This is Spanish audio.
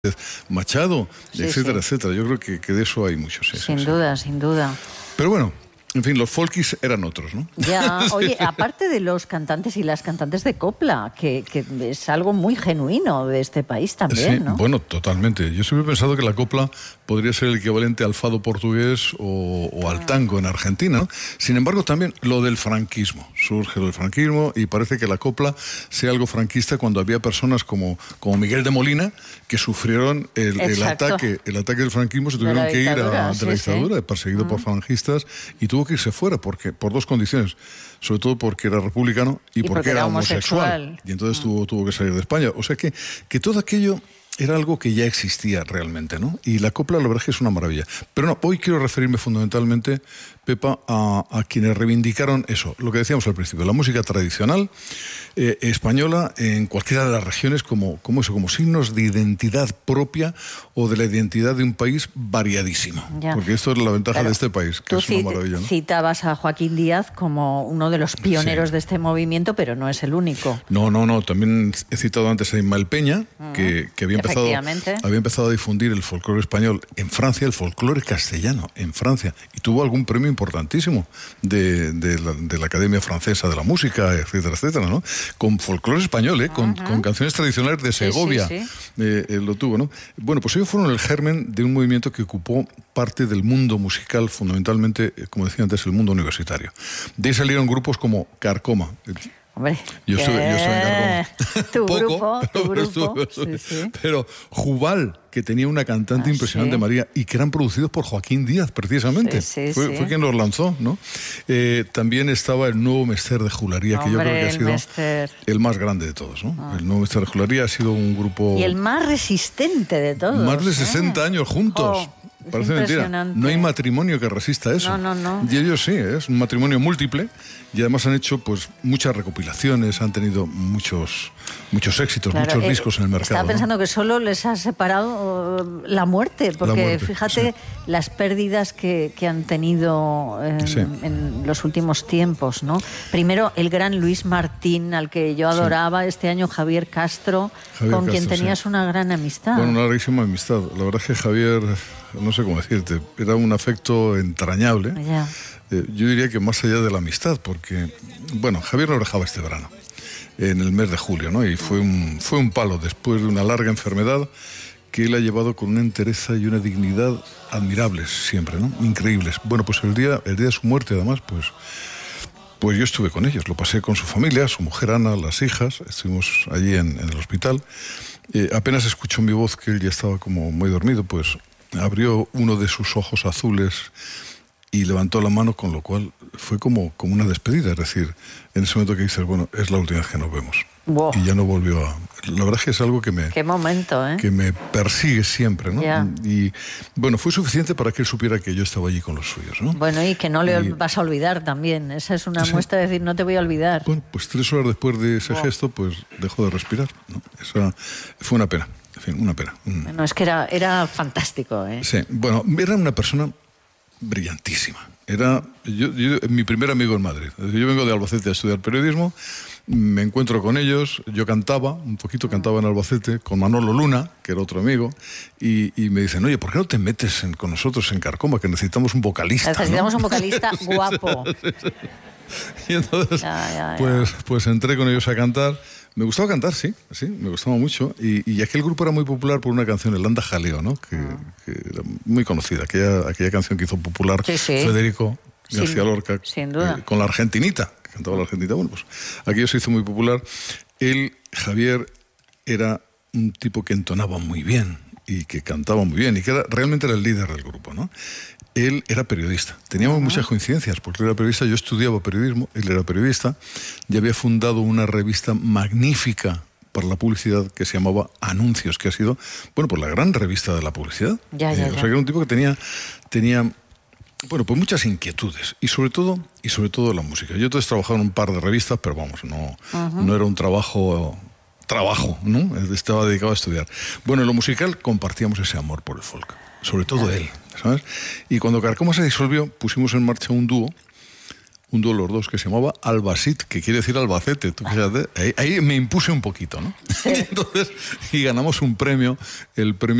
Machado, Sí, etcétera, sí. etcétera. Yo creo que de eso hay mucho. Sí, Sin sí, duda, sí. sin duda. Pero bueno, en fin, los folkis eran otros, ¿no? Ya, oye, aparte de los cantantes y las cantantes de copla, que es algo muy genuino de este país también, Sí, ¿no? bueno, totalmente. Yo siempre he pensado que la copla podría ser el equivalente al fado portugués o al tango en Argentina, ¿no? Sin embargo, también lo del franquismo. Surge lo del franquismo y parece que la copla sea algo franquista cuando había personas como Miguel de Molina que sufrieron el ataque del franquismo, se tuvieron que ir de la dictadura, perseguido por falangistas, y tuvo que irse fuera por dos condiciones. Sobre todo porque era republicano y porque era homosexual. Y entonces tuvo que salir de España. O sea que todo aquello era algo que ya existía realmente, ¿no? Y la copla, la verdad es que es una maravilla. Pero no, hoy quiero referirme fundamentalmente, Pepa, a quienes reivindicaron eso, lo que decíamos al principio, la música tradicional española en cualquiera de las regiones como signos de identidad propia o de la identidad de un país variadísimo. Ya. Porque esto es la ventaja de este país, que es una maravilla, ¿no? Citabas a Joaquín Díaz como uno de los pioneros de este movimiento, pero no es el único. No. También he citado antes a Ismael Peña, que había empezado a difundir el folclore español en Francia, el folclore castellano en Francia, y tuvo algún premio importantísimo de la Academia Francesa de la Música, etcétera, etcétera, ¿no? Con folclore español, con canciones tradicionales de Segovia, sí. Lo tuvo, ¿no? Bueno, pues ellos fueron el germen de un movimiento que ocupó parte del mundo musical, fundamentalmente, como decía antes, el mundo universitario. De ahí salieron grupos como Carcoma. Hombre, yo estoy en Carcoma. Tu grupo. Sí. Pero Jubal, que tenía una cantante impresionante, María, y que eran producidos por Joaquín Díaz, precisamente. Fue quien los lanzó, ¿no? También estaba el Nuevo Mester de Jularía, que yo creo que ha sido el más grande de todos, ¿no? El Nuevo Mester de Jularía ha sido un grupo... Y el más resistente de todos. Más de 60 años juntos. Parece mentira. No hay matrimonio que resista eso. No. Y ellos sí, es un matrimonio múltiple, y además han hecho pues muchas recopilaciones, han tenido muchos éxitos, muchos discos en el mercado. Estaba pensando que solo les ha separado la muerte, porque fíjate las pérdidas que han tenido en los últimos tiempos, ¿no? Primero el gran Luis Martín, al que yo adoraba, este año Javier Castro, con quien tenías una gran amistad. Bueno, una larguísima amistad. La verdad es que Javier, no sé cómo decirte, era un afecto entrañable. Ya. Yo diría que más allá de la amistad, porque, bueno, Javier lo dejaba este verano, en el mes de julio, ¿no? Y fue un palo después de una larga enfermedad que él ha llevado con una entereza y una dignidad admirables siempre, ¿no? Increíbles. Bueno, pues el día de su muerte, además, pues yo estuve con ellos, lo pasé con su familia, su mujer Ana, las hijas, estuvimos allí en el hospital. Apenas escuchó mi voz, que él ya estaba como muy dormido, pues abrió uno de sus ojos azules y levantó la mano, con lo cual fue como una despedida. Es decir, en ese momento que dices, bueno, es la última vez que nos vemos. Wow. Y ya no volvió a... La verdad es que es algo que me... Qué momento, ¿eh? Que me persigue siempre, ¿no? Yeah. Y bueno, fue suficiente para que él supiera que yo estaba allí con los suyos, ¿no? Bueno, y que no le vas a olvidar también. Esa es una muestra de decir, no te voy a olvidar. Bueno, pues 3 horas después de ese gesto, pues dejó de respirar, ¿no? Esa fue una pena. En fin, una pena. Bueno, es que era fantástico, ¿eh? Sí, bueno, era una persona brillantísima. Era yo mi primer amigo en Madrid. Yo vengo de Albacete a estudiar periodismo, me encuentro con ellos, yo cantaba en Albacete con Manolo Luna, que era otro amigo, y me dicen, oye, ¿por qué no te metes con nosotros en Carcoma, que necesitamos un vocalista? Necesitamos un vocalista guapo. Y entonces, pues entré con ellos a cantar. Me gustaba cantar, sí, me gustaba mucho. Y aquel grupo era muy popular por una canción, el Anda Jaleo, ¿no? Que era muy conocida, aquella canción que hizo popular Federico García Lorca, sin duda. Con la Argentinita, que cantaba la Argentinita. Bueno, pues aquello se hizo muy popular. Él, Javier, era un tipo que entonaba muy bien y que cantaba muy bien y que realmente era el líder del grupo, ¿no? Él era periodista. Teníamos muchas coincidencias, porque él era periodista, yo estudiaba periodismo, él era periodista, y había fundado una revista magnífica para la publicidad que se llamaba Anuncios, que ha sido, bueno, pues la gran revista de la publicidad. O sea, que era un tipo que tenía bueno, pues muchas inquietudes, y sobre todo la música. Yo entonces trabajaba en un par de revistas, pero vamos, no era un trabajo, ¿no? Estaba dedicado a estudiar. Bueno, en lo musical compartíamos ese amor por el folk, sobre todo él, ¿sabes? Y cuando Carcoma se disolvió, pusimos en marcha un dúo un duelo los dos que se llamaba Albacete, que quiere decir Albacete. Tú fíjate, ahí me impuse un poquito, ¿no? Sí. Entonces, y ganamos un premio, el premio